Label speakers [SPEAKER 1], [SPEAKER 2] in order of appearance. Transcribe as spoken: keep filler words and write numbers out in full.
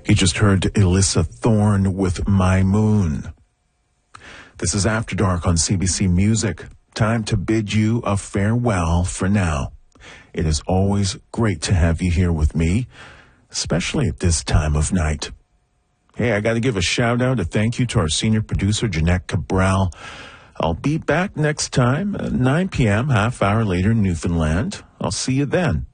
[SPEAKER 1] You just heard Elissa Thorne with My Moon. This is After Dark on C B C Music. Time to bid you a farewell for now. It is always great to have you here with me, especially at this time of night. Hey, I got to give a shout out, a thank you to our senior producer, Jeanette Cabral. I'll be back next time, at nine p.m., half hour later in Newfoundland. I'll see you then.